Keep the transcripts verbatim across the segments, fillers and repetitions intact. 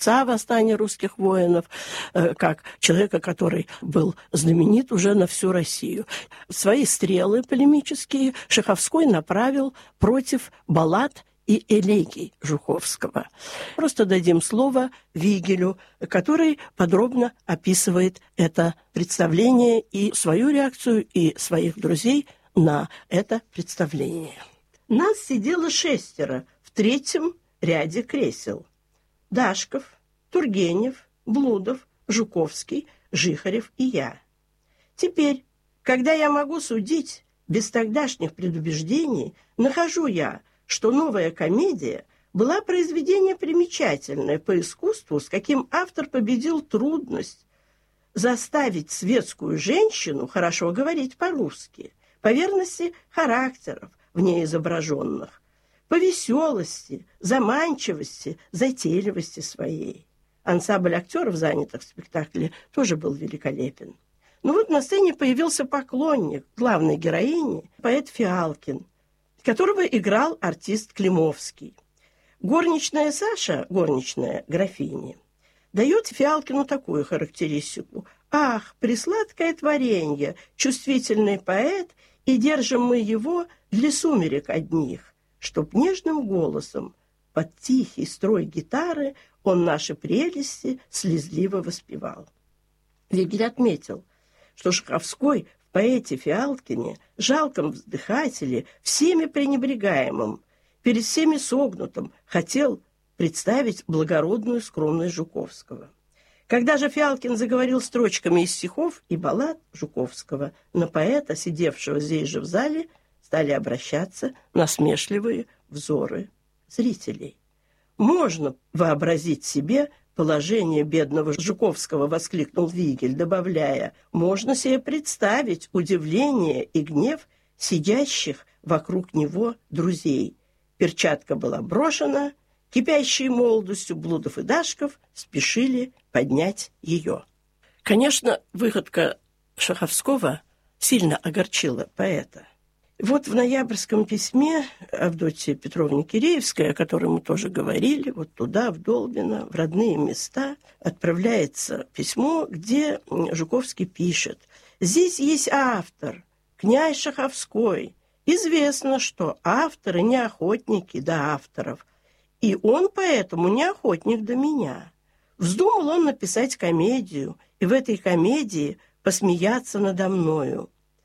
отца восстания русских воинов, как человека, который был знаменит уже на всю Россию. Свои стрелы полемические Шаховской направил против баллад и элегий Жуковского. Просто дадим слово Вигелю, который подробно описывает это представление и свою реакцию, и своих друзей на это представление. Нас сидело шестеро в третьем ряде кресел. Дашков, Тургенев, Блудов, Жуковский, Жихарев и я. Теперь, когда я могу судить без тогдашних предубеждений, нахожу я, что новая комедия была произведение примечательное по искусству, с каким автор победил трудность заставить светскую женщину хорошо говорить по-русски, по верности характеров в ней изображенных, по веселости, заманчивости, затейливости своей. Ансамбль актеров, занятых в спектакле, тоже был великолепен. Но вот на сцене появился поклонник главной героини, поэт Фиалкин, которого играл артист Климовский. Горничная Саша, горничная графини, дает Фиалкину такую характеристику. «Ах, присладкое творенье, чувствительный поэт, и держим мы его для сумерек одних, чтоб нежным голосом под тихий строй гитары он наши прелести слезливо воспевал». Вигель отметил, что Шаховской в поэте Фиалкине, жалком вздыхателе, всеми пренебрегаемым, перед всеми согнутым, хотел представить благородную скромность Жуковского. Когда же Фиалкин заговорил строчками из стихов и баллад Жуковского, на поэта, сидевшего здесь же в зале, стали обращаться насмешливые взоры зрителей. «Можно вообразить себе положение бедного Жуковского», — воскликнул Вигель, добавляя, «можно себе представить удивление и гнев сидящих вокруг него друзей. Перчатка была брошена, кипящие молодостью Блудов и Дашков спешили поднять ее». Конечно, выходка Шаховского сильно огорчила поэта. Вот в ноябрьском письме Авдотьи Петровне Киреевской, о которой мы тоже говорили, вот туда, в Долбино, в родные места, отправляется письмо, где Жуковский пишет: «Здесь есть автор, князь Шаховской. Известно, что авторы не охотники до авторов, и он поэтому не охотник до меня. Вздумал он написать комедию, и в этой комедии посмеяться надо мною.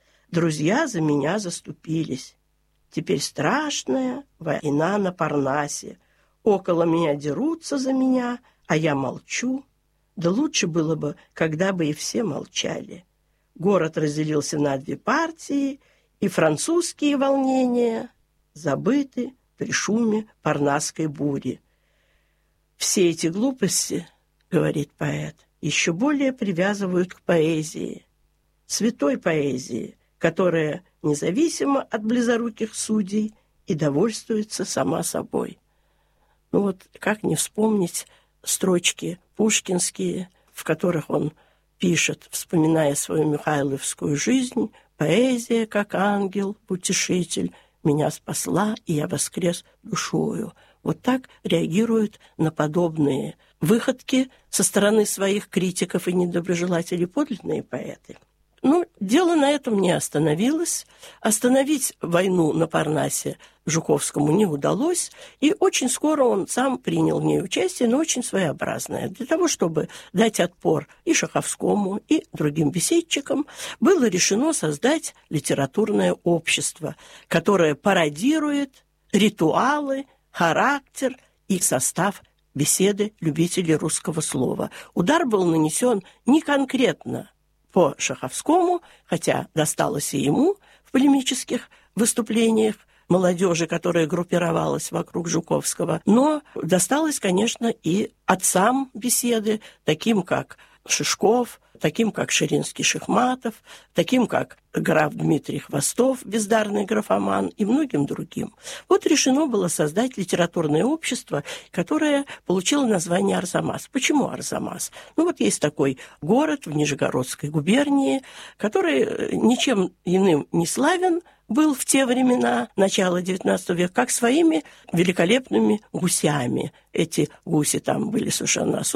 Друзья за меня заступились. Теперь страшная война на Парнасе. Около меня дерутся за меня, а я молчу. Да лучше было бы, когда бы и все молчали. Город разделился на две партии, и французские волнения забыты при шуме парнасской бури. Все эти глупости, — говорит поэт, — еще более привязывают к поэзии, святой поэзии, которая независима от близоруких судей и довольствуется сама собой». Ну вот как не вспомнить строчки пушкинские, в которых он пишет, вспоминая свою михайловскую жизнь: «Поэзия, как ангел, утешитель, меня спасла, и я воскрес душою». Вот так реагируют на подобные выходки со стороны своих критиков и недоброжелателей подлинные поэты. Ну, дело на этом не остановилось. Остановить войну на Парнасе Жуковскому не удалось, и очень скоро он сам принял в ней участие, но очень своеобразное. Для того, чтобы дать отпор и Шаховскому, и другим беседчикам, было решено создать литературное общество, которое пародирует ритуалы, характер и состав беседы любителей русского слова. Удар был нанесен не конкретно по Шаховскому, хотя досталось и ему в полемических выступлениях молодежи, которая группировалась вокруг Жуковского, но досталось, конечно, и отцам беседы, таким как Шишков, таким как Ширинский-Шихматов, таким как граф Дмитрий Хвостов, бездарный графоман, и многим другим. Вот решено было создать литературное общество, которое получило название Арзамас. Почему Арзамас? Ну вот есть такой город в Нижегородской губернии, который ничем иным не славен был в те времена, начала девятнадцатого века, как своими великолепными гусями. Эти гуси там были совершенно особенные.